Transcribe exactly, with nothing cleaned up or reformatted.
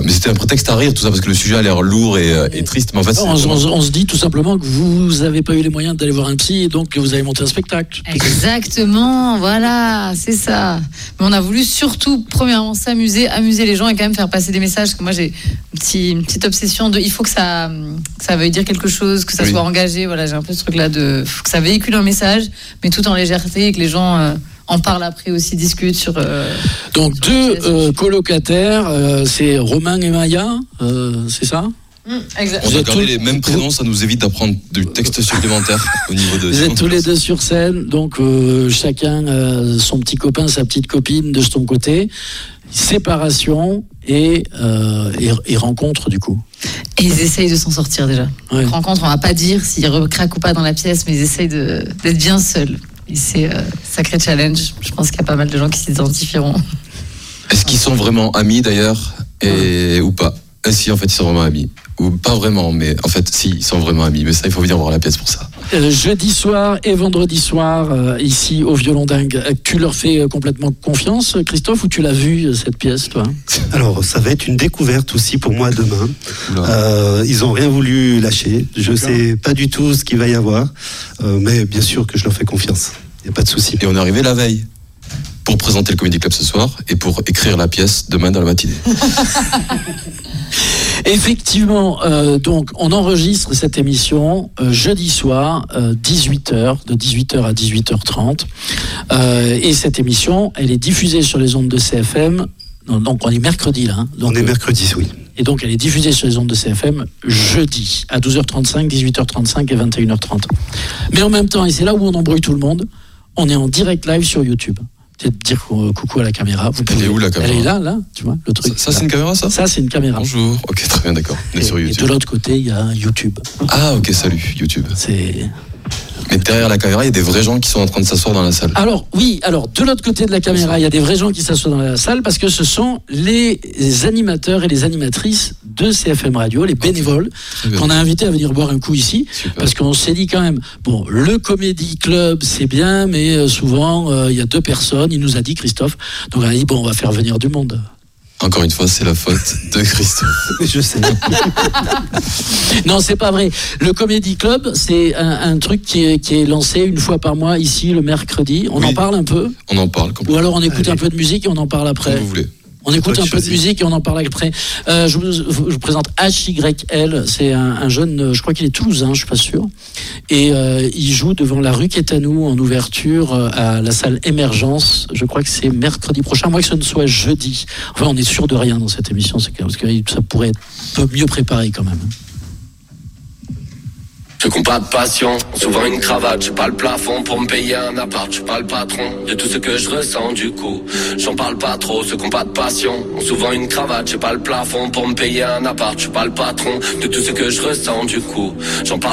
mais c'était un prétexte à rire tout ça parce que le sujet a l'air lourd et, euh, et triste. Mais en fait, on, on, on se dit tout simplement que vous n'avez pas eu les moyens d'aller voir un psy et donc que vous avez monté un spectacle. Exactement, voilà, c'est ça. Mais on a voulu surtout, premièrement, s'amuser, amuser les gens et quand même faire passer des messages. Parce que moi, j'ai une, petit, une petite obsession de, il faut que ça, que ça veuille dire quelque chose, que ça oui. soit engagé. Voilà, j'ai un peu ce truc-là de, faut que ça véhicule un message, mais tout en légèreté et que les gens euh, en parlent après aussi, discutent sur. Euh, donc sur deux euh, colocataires, euh, c'est Romain et Maya, euh, c'est ça? Mmh, exact. On a gardé les mêmes prénoms, ça nous évite d'apprendre du texte supplémentaire au niveau de. Vous êtes tous les deux sur scène, donc euh, chacun euh, son petit copain, sa petite copine de son côté. Séparation et, euh, et, et rencontre du coup. Et ils essayent de s'en sortir déjà. Ouais. Rencontre, on va pas dire s'ils recraquent ou pas dans la pièce, mais ils essayent de, d'être bien seuls. Et c'est euh, sacré challenge. Je pense qu'il y a pas mal de gens qui s'identifieront. Est-ce qu'ils sont vraiment amis d'ailleurs et, ou pas? Si en fait ils sont vraiment amis. Ou pas vraiment, mais en fait si, ils sont vraiment amis. Mais ça, il faut venir voir la pièce pour ça. Euh, jeudi soir et vendredi soir, euh, ici au Violon Dingue, tu leur fais complètement confiance, Christophe, ou tu l'as vu cette pièce, toi? Alors, ça va être une découverte aussi pour moi demain. Euh, ils n'ont rien voulu lâcher. Je ne sais pas du tout ce qu'il va y avoir, euh, mais bien sûr que je leur fais confiance. Il n'y a pas de souci. Et on est arrivé la veille pour présenter le Comedy Club ce soir et pour écrire la pièce demain dans la matinée. Effectivement, euh, donc on enregistre cette émission euh, jeudi soir, euh, dix-huit heures, de dix-huit heures à dix-huit heures trente. Euh, et cette émission, elle est diffusée sur les ondes de C F M. Non, donc on est mercredi là. Hein, donc, on est mercredi, oui. Et donc elle est diffusée sur les ondes de C F M jeudi à douze heures trente-cinq, dix-huit heures trente-cinq et vingt et une heures trente. Mais en même temps, et c'est là où on embrouille tout le monde, on est en direct live sur YouTube. C'est de dire coucou à la caméra. Vous elle pouvez... est où la caméra? Elle est là, là, tu vois, le truc. Ça, ça c'est une caméra, ça? Ça, c'est une caméra. Bonjour. Ok, très bien, d'accord. On est et, sur YouTube. Et de l'autre côté, il y a YouTube. Ah, ok, salut, YouTube. C'est... Mais derrière la caméra, il y a des vrais gens qui sont en train de s'asseoir dans la salle. Alors, oui, alors, de l'autre côté de la caméra, il y a des vrais gens qui s'assoient dans la salle parce que ce sont les animateurs et les animatrices de C F M Radio, les bénévoles, okay. qu'on a invités à venir boire un coup ici. Super. Parce qu'on s'est dit quand même, bon, le Comedy Club, c'est bien, mais souvent, il euh, y a deux personnes, il nous a dit, Christophe, donc on a dit, bon, on va faire venir du monde. Encore une fois, c'est la faute de Christophe. Je sais. Non, c'est pas vrai. Le Comedy Club, c'est un, un truc qui est, qui est lancé une fois par mois ici le mercredi. On oui. en parle un peu. On en parle. Ou alors on écoute Allez. un peu de musique et on en parle après. Comme vous voulez. On écoute un peu de musique et on en parle après. Euh, je, vous, je vous présente H Y L. C'est un, un jeune, je crois qu'il est toulousain, je suis pas sûr. Et euh, il joue devant la rue Quétanou en ouverture euh, à la salle Émergence. Je crois que c'est mercredi prochain, à moins que ce ne soit jeudi. Enfin, on est sûr de rien dans cette émission, c'est parce que ça pourrait être un peu mieux préparé quand même. Ceux qui n'ont pas de passion, souvent une cravate, j'ai pas le plafond pour me payer un appart, je suis pas le patron de tout ce que je ressens du coup, j'en parle pas trop. Ceux qui n'ont pas de passion, ont souvent une cravate, j'ai pas le plafond pour me payer un appart, je suis pas le patron de tout ce que je ressens du coup, j'en parle